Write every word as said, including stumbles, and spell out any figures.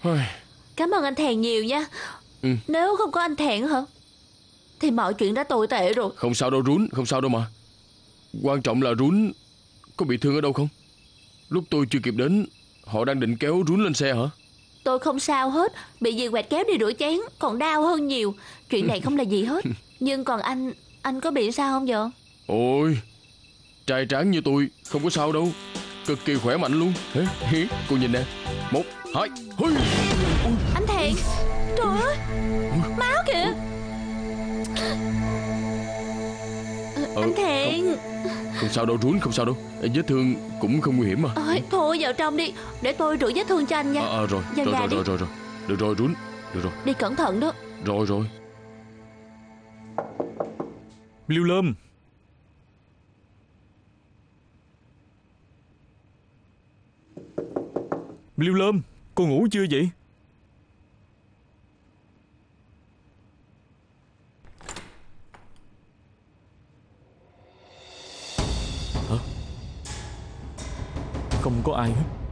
Cảm ơn anh Thèn nhiều nha. Ừ. Nếu không có anh Thèn hả, thì mọi chuyện đã tồi tệ rồi. Không sao đâu Rún, không sao đâu mà. Quan trọng là Rún có bị thương ở đâu không? Lúc tôi chưa kịp đến, họ đang định kéo Rún lên xe hả? Tôi không sao hết. Bị dì quẹt kéo đi rửa chén còn đau hơn nhiều. Chuyện này không là gì hết. Nhưng còn anh, anh có bị sao không vậy? Ôi, trai tráng như tôi không có sao đâu, cực kỳ khỏe mạnh luôn. Cô nhìn nè. Một, hai, hui. Anh Thèn, trời ơi, máu kìa. ờ, Anh Thèn. Không, không sao đâu Rún, không sao đâu. Vết thương cũng không nguy hiểm mà. Ôi, thôi vào trong đi, để tôi rửa vết thương cho anh nha. À, à, rồi, Dần rồi, dà rồi, đi. rồi, rồi, rồi. Được rồi Rún, được rồi. Đi cẩn thận đó. Rồi, rồi. Lưu Lâm. Lưu Lâm, cô ngủ chưa vậy? Hả? Không có ai hết.